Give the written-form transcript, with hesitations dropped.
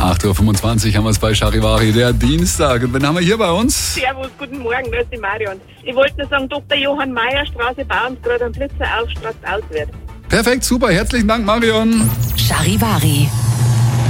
8.25 Uhr haben wir es bei Charivari, der Dienstag. Und wen haben wir hier bei uns? Servus, guten Morgen, da ist die Marion. Ich wollte nur sagen, Dr. Johann Mayer Straße Bauernsgrad am Blitzer Aufstraß auswärts. Perfekt, super, herzlichen Dank, Marion. Charivari.